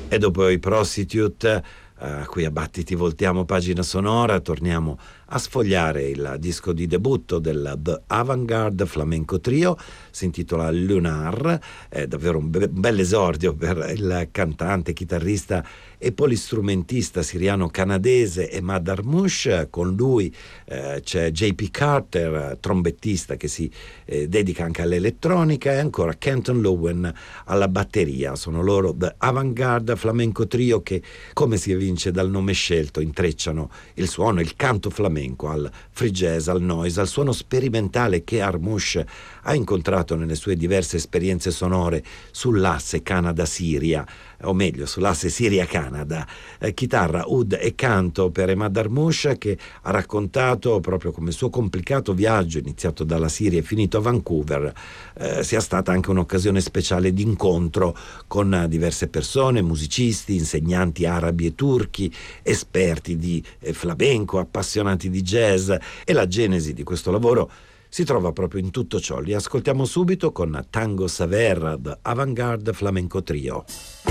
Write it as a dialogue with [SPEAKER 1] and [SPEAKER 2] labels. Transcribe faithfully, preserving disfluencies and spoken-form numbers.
[SPEAKER 1] E dopo i Prostitute, a cui a battiti voltiamo pagina sonora, torniamo a sfogliare il disco di debutto del The Avant-Garde Flamenco Trio. Si intitola Lunar, è davvero un, be- un bel esordio per il cantante, chitarrista e polistrumentista siriano-canadese Emad Armouche. Con lui eh, c'è J P Carter, trombettista che si eh, dedica anche all'elettronica, e ancora Kenton Lowen alla batteria. Sono loro The Avant-Garde Flamenco Trio che, come si evince dal nome scelto, intrecciano il suono, il canto flamenco al free jazz, al noise, al suono sperimentale che Armouche ha incontrato nelle sue diverse esperienze sonore sull'asse Canada-Siria, o meglio sull'asse Siria-Canada. Eh, chitarra, oud e canto per Emad Armouche, che ha raccontato proprio come il suo complicato viaggio, iniziato dalla Siria e finito a Vancouver, eh, sia stata anche un'occasione speciale di incontro con diverse persone, musicisti, insegnanti arabi e turchi, esperti di eh, flamenco, appassionati di jazz, e la genesi di questo lavoro si trova proprio in tutto ciò. Li ascoltiamo subito con Tango Saver, The Avant-Garde Flamenco Trio.